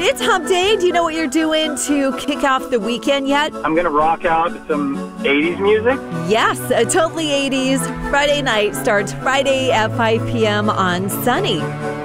It's hump day. Do you know what you're doing to kick off the weekend yet? I'm going to rock out some 80s music. Yes, totally 80s. Friday night starts Friday at 5 p.m. on Sunny.